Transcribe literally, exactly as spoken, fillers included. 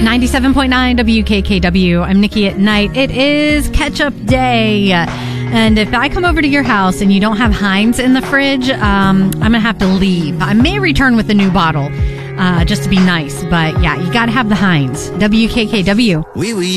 ninety-seven point nine W K K W. I'm Nikki at Night. It is ketchup day. And if I come over to your house and you don't have Heinz in the fridge, um, I'm going to have to leave. I may return with a new bottle uh, just to be nice. But yeah, you got to have the Heinz. W K K W. Oui, oui.